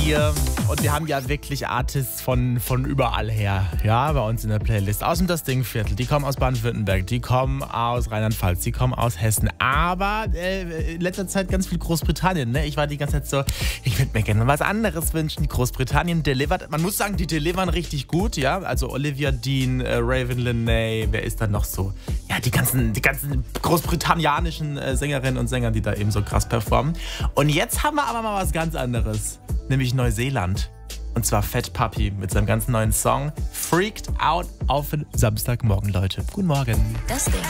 hier. Und wir haben ja wirklich Artists von überall her, ja, bei uns in der Playlist. Aus dem Das Ding-Viertel, die kommen aus Baden-Württemberg, die kommen aus Rheinland-Pfalz, die kommen aus Hessen. Aber in letzter Zeit ganz viel Großbritannien, ne? Ich war die ganze Zeit so, ich würde mir gerne was anderes wünschen. Großbritannien delivert, man muss sagen, die delivern richtig gut, ja. Also Olivia Dean, Raven Lenae, wer ist da noch so? Ja, die ganzen großbritannianischen Sängerinnen und Sänger, die da eben so krass performen. Und jetzt haben wir aber mal was ganz anderes, nämlich Neuseeland. Und zwar Fat Puppy mit seinem ganz neuen Song Freaked Out auf den Samstagmorgen, Leute. Guten Morgen. Das Ding.